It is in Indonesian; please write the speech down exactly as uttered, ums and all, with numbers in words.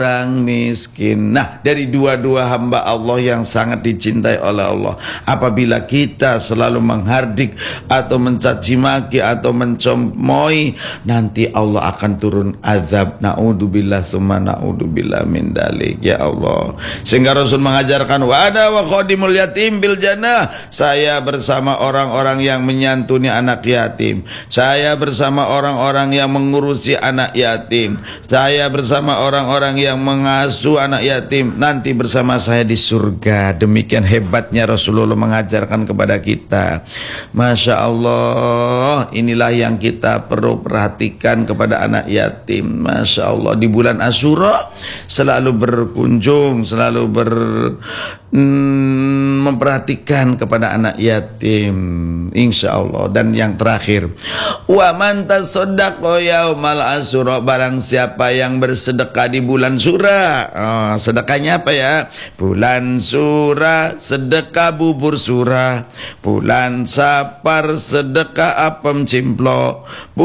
orang miskin. Nah, dari dua-dua hamba Allah yang sangat dicintai oleh Allah, apabila kita selalu menghardik atau mencaci maki atau mencemoohi, nanti Allah akan turun azab. Naudzubillah summa naudzubillah min dalik, ya Allah. Sehingga Rasul mengajarkan, wa ana wa khadimul yatim bil jannah. Saya bersama orang-orang yang menyantuni anak yatim, saya bersama orang-orang yang mengurusi anak yatim, saya bersama orang-orang yang mengasuh anak yatim, nanti bersama saya di surga. Demikian hebatnya Rasulullah mengajarkan kepada kita. Masya Allah, inilah yang kita perlu perhatikan kepada anak yatim. Masya Allah, di bulan Asyura selalu berkunjung, selalu ber hmm, memperhatikan kepada anak yatim, insya Allah. Dan yang terakhir, wa man tasaddaqa yaumal Asyura, barang siapa yang bersedekah di bulan Syura. Oh, sedekahnya apa ya? Bulan Syura sedekah bubur Syura, bulan Sapar sedekah apem cimplok,